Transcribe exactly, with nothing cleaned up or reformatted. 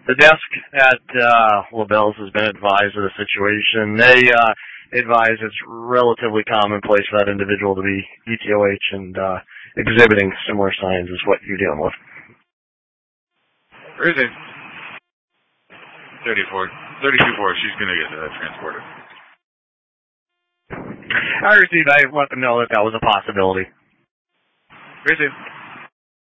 The desk at uh, LaBelle's has been advised of the situation. They uh, advise it's relatively commonplace for that individual to be E T O H and uh, exhibiting similar signs as what you're dealing with. Where is it? thirty-four. thirty-two four. She's going to get uh, transported. I received. I want them to know that that was a possibility. Where is it?